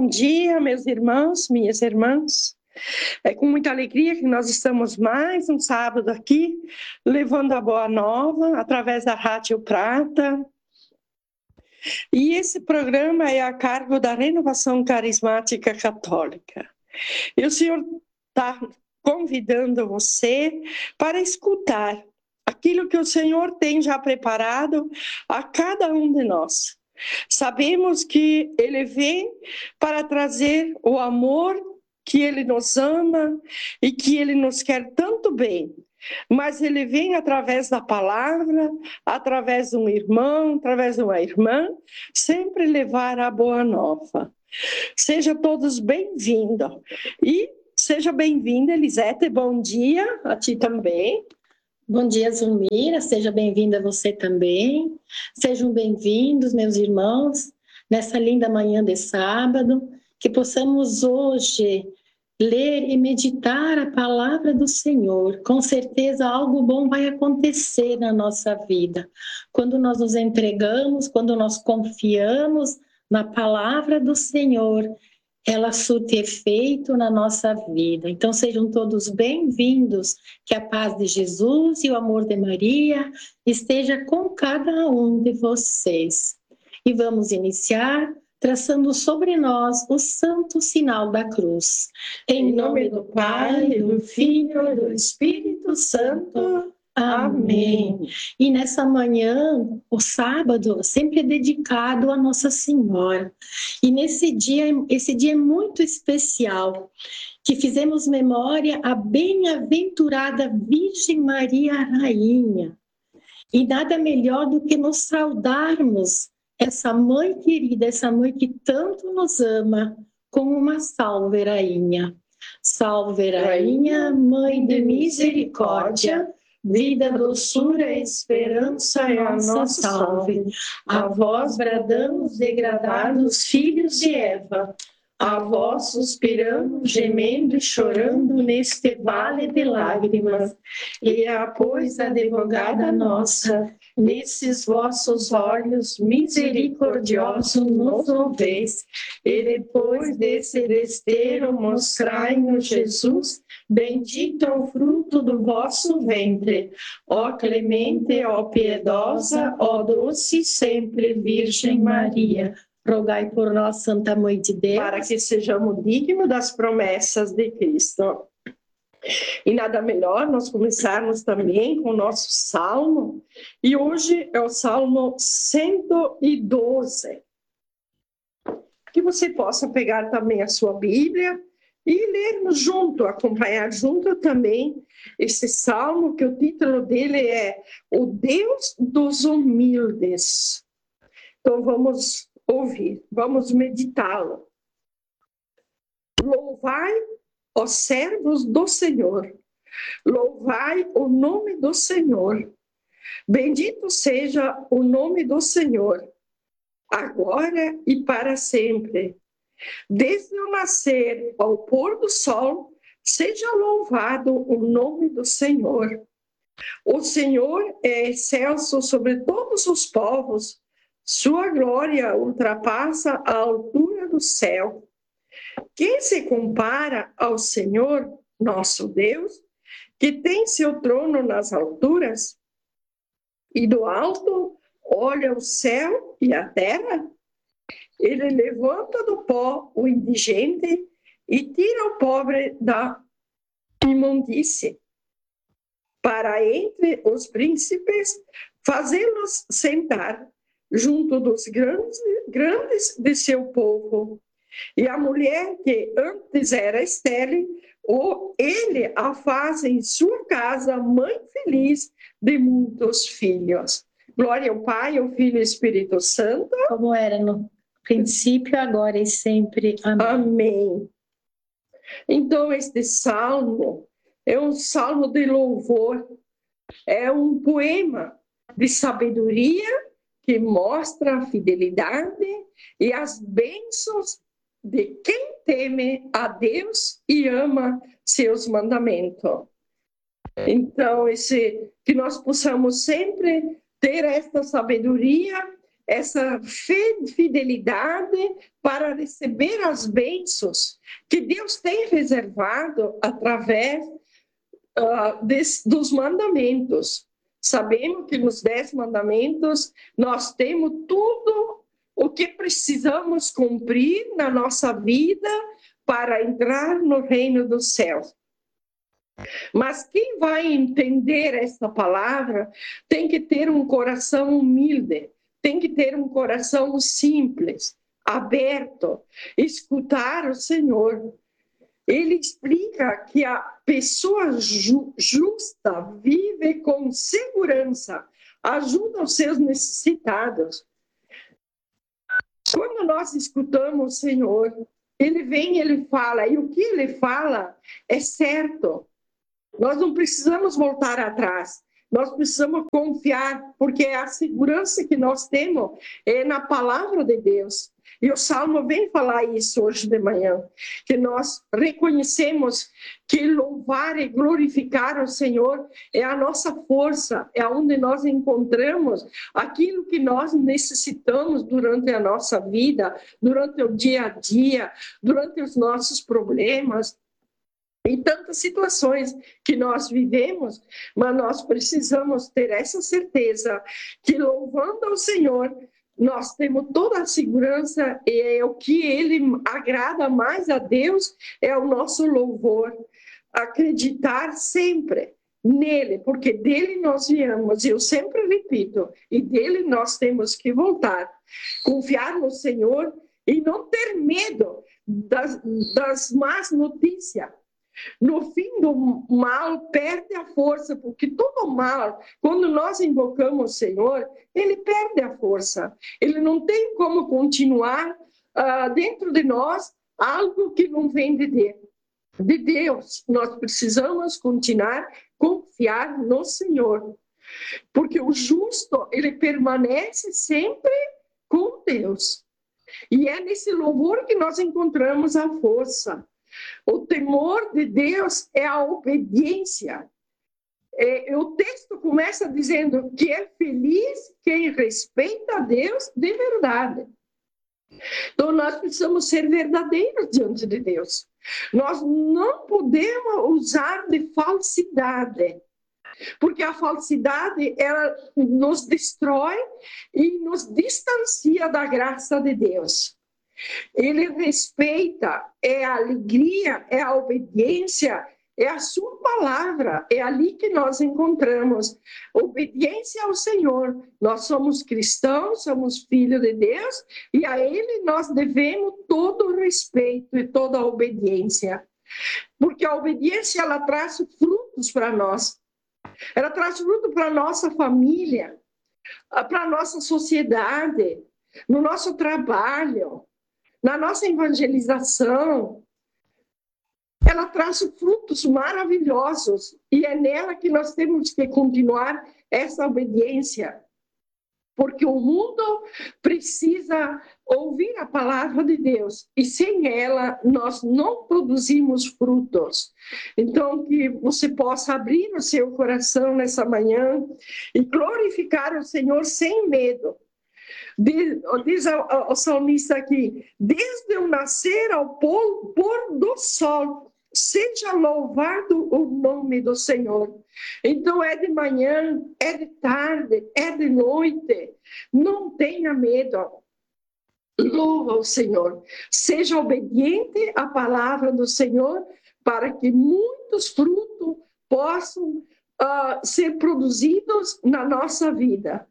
dia, meus irmãos, minhas irmãs. É com muita alegria que nós estamos mais um sábado aqui, levando a Boa Nova através da Rádio Prata. E esse programa é a cargo da Renovação Carismática Católica. E o Senhor está convidando você para escutar aquilo que o Senhor tem já preparado a cada um de nós. Sabemos que Ele vem para trazer o amor, que Ele nos ama e que Ele nos quer tanto bem. Mas Ele vem através da palavra, através de um irmão, através de uma irmã, sempre levar a boa nova. Sejam todos bem-vindos. E seja bem-vinda, Elisete, bom dia a ti também. Bom dia, Zulmira, seja bem-vinda você também. Sejam bem-vindos, meus irmãos, nessa linda manhã de sábado, que possamos hoje ler e meditar a palavra do Senhor. Com certeza algo bom vai acontecer na nossa vida. Quando nós nos entregamos, quando nós confiamos na palavra do Senhor, ela surte efeito na nossa vida. Então sejam todos bem-vindos, que a paz de Jesus e o amor de Maria esteja com cada um de vocês. E vamos iniciar traçando sobre nós o santo sinal da cruz. Em nome do Pai, do Filho e do Espírito Santo. Amém. E nessa manhã, o sábado, sempre é dedicado a Nossa Senhora. E esse dia é muito especial, que fizemos memória à bem-aventurada Virgem Maria Rainha. E nada melhor do que nos saudarmos essa mãe querida, essa mãe que tanto nos ama, com uma salve, Rainha. Salve, Rainha, Mãe de misericórdia, vida, doçura e esperança é a nossa salve. A vós bradamos, degradados filhos de Eva. A vós suspiramos, gemendo e chorando neste vale de lágrimas. E a, pois, advogada nossa, nesses vossos olhos misericordiosos nos ouveis. E depois desse desterro mostrai-nos Jesus, bendito é o fruto do vosso ventre. Ó clemente, ó piedosa, ó doce sempre Virgem Maria. Rogai por nós, Santa Mãe de Deus, para que sejamos dignos das promessas de Cristo. E nada melhor nós começarmos também com o nosso salmo. E hoje é o Salmo 112. Que você possa pegar também a sua Bíblia e lermos junto, acompanhar junto também esse salmo, que o título dele é O Deus dos Humildes. Então vamos ouvir, vamos meditá-lo. Louvai, ó servos do Senhor, louvai o nome do Senhor. Bendito seja o nome do Senhor, agora e para sempre. Desde o nascer ao pôr do sol, seja louvado o nome do Senhor. O Senhor é excelso sobre todos os povos, sua glória ultrapassa a altura do céu. Quem se compara ao Senhor, nosso Deus, que tem seu trono nas alturas, e do alto olha o céu e a terra? Ele levanta do pó o indigente e tira o pobre da imundície, para entre os príncipes fazê-los sentar junto dos grandes de seu povo. E a mulher que antes era estéril, ele a faz em sua casa mãe feliz de muitos filhos. Glória ao Pai, ao Filho e ao Espírito Santo. Como era no princípio, agora e sempre. Amém. Amém. Então, este salmo é um salmo de louvor, é um poema de sabedoria que mostra a fidelidade e as bênçãos de quem teme a Deus e ama seus mandamentos. Então, que nós possamos sempre ter esta sabedoria, essa fidelidade para receber as bênçãos que Deus tem reservado através dos mandamentos. Sabemos que nos 10 mandamentos nós temos tudo o que precisamos cumprir na nossa vida para entrar no reino dos céus. Mas quem vai entender essa palavra tem que ter um coração humilde, tem que ter um coração simples, aberto, escutar o Senhor. Ele explica que a pessoa justa vive com segurança, ajuda os seus necessitados. Quando nós escutamos o Senhor, ele vem, ele fala, e o que ele fala é certo. Nós não precisamos voltar atrás, nós precisamos confiar, porque a segurança que nós temos é na palavra de Deus. E o Salmo vem falar isso hoje de manhã, que nós reconhecemos que louvar e glorificar o Senhor é a nossa força, é onde nós encontramos aquilo que nós necessitamos durante a nossa vida, durante o dia a dia, durante os nossos problemas. Em tantas situações que nós vivemos, mas nós precisamos ter essa certeza que louvando ao Senhor, nós temos toda a segurança e é o que Ele agrada mais a Deus, é o nosso louvor. Acreditar sempre nele, porque dele nós viemos, eu sempre repito, e dele nós temos que voltar. Confiar no Senhor e não ter medo das más notícias. No fim do mal, perde a força, porque todo mal, quando nós invocamos o Senhor, ele perde a força. Ele não tem como continuar dentro de nós algo que não vem de Deus. Nós precisamos continuar confiar no Senhor, porque o justo, ele permanece sempre com Deus. E é nesse louvor que nós encontramos a força. O temor de Deus é a obediência. O texto começa dizendo que é feliz quem respeita a Deus de verdade. Então, nós precisamos ser verdadeiros diante de Deus. Nós não podemos usar de falsidade, porque a falsidade ela nos destrói e nos distancia da graça de Deus. Ele respeita, é a alegria, é a obediência, é a sua palavra, é ali que nós encontramos obediência ao Senhor. Nós somos cristãos, somos filhos de Deus e a Ele nós devemos todo o respeito e toda a obediência. Porque a obediência, ela traz frutos para nós. Ela traz fruto para a nossa família, para a nossa sociedade, no nosso trabalho, na nossa evangelização. Ela traz frutos maravilhosos e é nela que nós temos que continuar essa obediência, porque o mundo precisa ouvir a palavra de Deus e sem ela nós não produzimos frutos. Então que você possa abrir o seu coração nessa manhã e glorificar o Senhor sem medo. Diz o salmista aqui, desde o nascer ao pôr do sol, seja louvado o nome do Senhor. Então é de manhã, é de tarde, é de noite, não tenha medo. Louva o Senhor, seja obediente à palavra do Senhor, para que muitos frutos possam ser produzidos na nossa vida.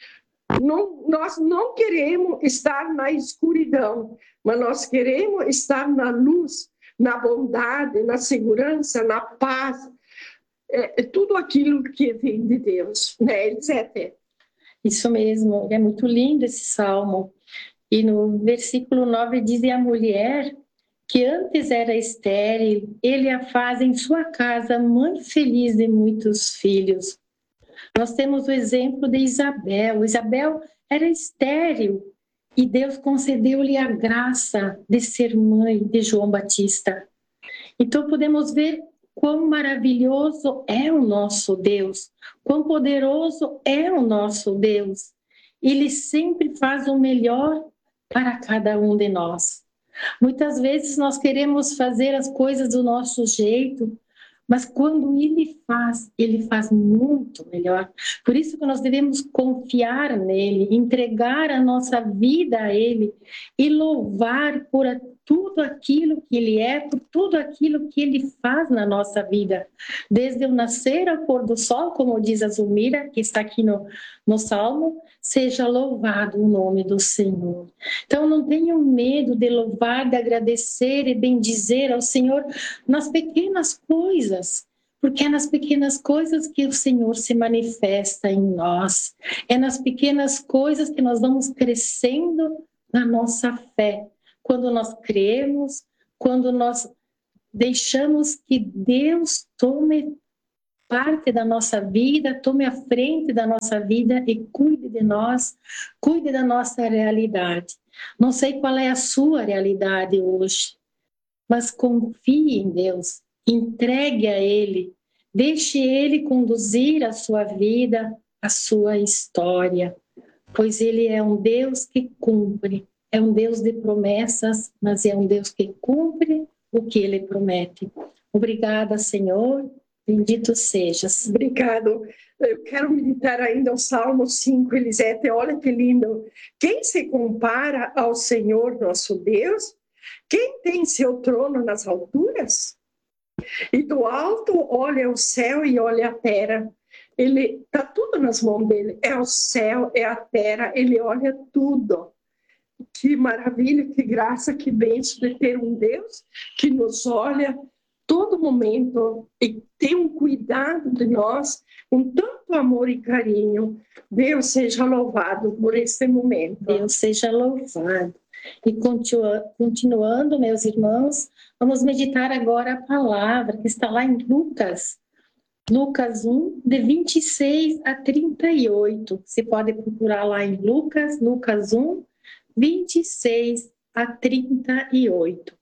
Nós não queremos estar na escuridão, mas nós queremos estar na luz, na bondade, na segurança, na paz, tudo aquilo que vem de Deus, né, Elisete? Isso mesmo, é muito lindo esse salmo. E no versículo 9 diz: e a mulher que antes era estéril, ele a faz em sua casa mãe feliz de muitos filhos. Nós temos o exemplo de Isabel. Isabel era estéril e Deus concedeu-lhe a graça de ser mãe de João Batista. Então podemos ver quão maravilhoso é o nosso Deus, quão poderoso é o nosso Deus. Ele sempre faz o melhor para cada um de nós. Muitas vezes nós queremos fazer as coisas do nosso jeito, mas quando ele faz muito melhor. Por isso que nós devemos confiar nele, entregar a nossa vida a ele e louvar por tudo aquilo que ele é, por tudo aquilo que ele faz na nossa vida. Desde o nascer ao pôr do sol, como diz a Zulmira, que está aqui no Salmo, seja louvado o nome do Senhor. Então não tenham medo de louvar, de agradecer e bendizer ao Senhor nas pequenas coisas, porque é nas pequenas coisas que o Senhor se manifesta em nós. É nas pequenas coisas que nós vamos crescendo na nossa fé. Quando nós cremos, quando nós deixamos que Deus tome parte da nossa vida, tome a frente da nossa vida e cuide de nós, cuide da nossa realidade. Não sei qual é a sua realidade hoje, mas confie em Deus, entregue a Ele, deixe Ele conduzir a sua vida, a sua história, pois Ele é um Deus que cumpre, é um Deus de promessas, mas é um Deus que cumpre o que Ele promete. Obrigada, Senhor, bendito sejas. Obrigado. Eu quero meditar ainda o Salmo 5, Elisete, olha que lindo. Quem se compara ao Senhor nosso Deus? Quem tem seu trono nas alturas? E do alto olha o céu e olha a terra. Ele está tudo nas mãos dele. É o céu, é a terra, ele olha tudo. Que maravilha, que graça, que bênção de ter um Deus que nos olha todo momento e tem um cuidado de nós com tanto amor e carinho. Deus seja louvado por este momento. Deus seja louvado. E continuando, meus irmãos, vamos meditar agora a palavra que está lá em Lucas 1, de 26 a 38. Você pode procurar lá em Lucas 1, 26 a 38.